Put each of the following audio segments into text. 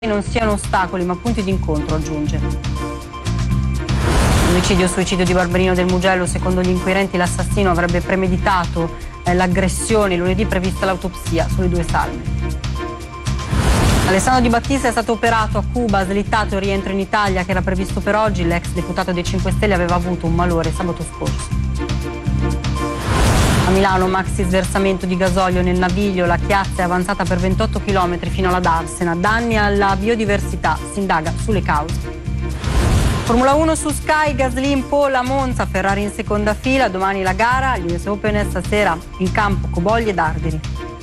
non siano ostacoli ma punti d'incontro, aggiunge. Omicidio-suicidio di Barberino del Mugello. Secondo gli inquirenti l'assassino avrebbe premeditato l'aggressione. Lunedì prevista l'autopsia sulle due salme. Alessandro Di Battista è stato operato a Cuba, slittato il rientro in Italia che era previsto per oggi. L'ex deputato dei 5 Stelle aveva avuto un malore sabato scorso. A Milano, maxi sversamento di gasolio nel Naviglio, la chiazza è avanzata per 28 km fino alla Darsena, danni alla biodiversità, si indaga sulle cause. Formula 1 su Sky, Gasly in pole a Monza, Ferrari in seconda fila, domani la gara, gli US Open stasera in campo Cobogli e Darderi.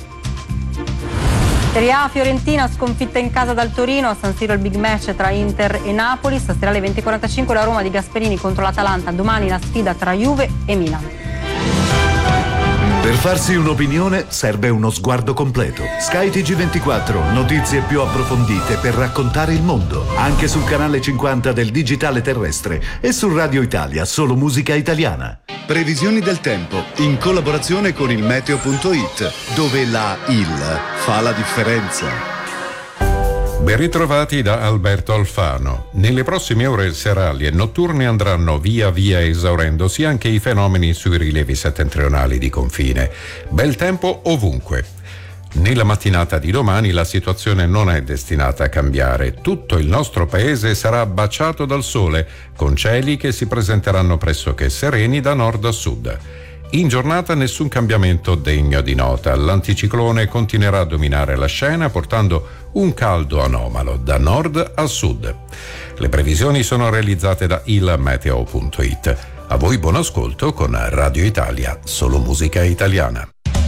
Serie A, Fiorentina sconfitta in casa dal Torino, a San Siro il big match tra Inter e Napoli, stasera alle 20:45 la Roma di Gasperini contro l'Atalanta, domani la sfida tra Juve e Milan. Per farsi un'opinione serve uno sguardo completo. Sky TG24, notizie più approfondite per raccontare il mondo. Anche sul canale 50 del digitale terrestre e su Radio Italia, solo musica italiana. Previsioni del tempo, in collaborazione con il meteo.it, dove la IL fa la differenza. Ben ritrovati da Alberto Alfano. Nelle prossime ore serali e notturne andranno via via esaurendosi anche i fenomeni sui rilievi settentrionali di confine. Bel tempo ovunque. Nella mattinata di domani la situazione non è destinata a cambiare. Tutto il nostro paese sarà baciato dal sole, con cieli che si presenteranno pressoché sereni da nord a sud. In giornata nessun cambiamento degno di nota. L'anticiclone continuerà a dominare la scena portando un caldo anomalo da nord a sud. Le previsioni sono realizzate da ilmeteo.it. A voi buon ascolto con Radio Italia, solo musica italiana.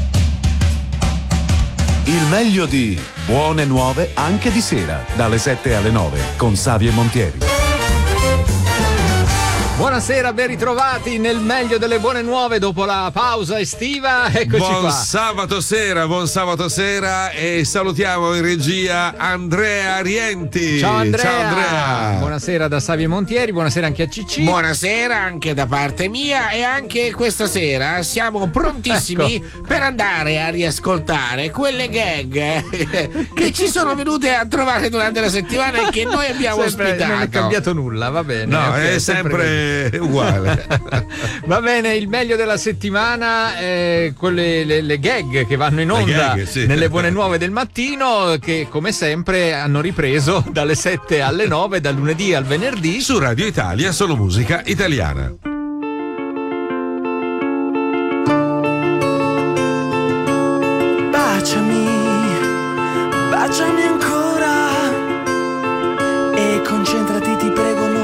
Il meglio di Buone Nuove anche di sera, dalle 7 alle 9, con Savio e Montieri. Buonasera, ben ritrovati nel meglio delle buone nuove dopo la pausa estiva. Eccoci buon qua. Buon sabato sera e salutiamo in regia Andrea Rienti. Ciao Andrea. Ciao Andrea. Buonasera da Savio Montieri, buonasera anche a Cicci. Buonasera anche da parte mia e anche questa sera siamo prontissimi per andare a riascoltare quelle gag che ci sono venute a trovare durante la settimana e che noi abbiamo ospitato. Non è cambiato nulla, va bene. No, okay, è sempre uguale. Va bene, il meglio della settimana, quelle le gag che vanno in onda gag, sì, nelle buone nuove del mattino, che come sempre hanno ripreso dalle 7 alle 9, dal lunedì al venerdì su Radio Italia, solo musica italiana. Baciami ancora e concentrati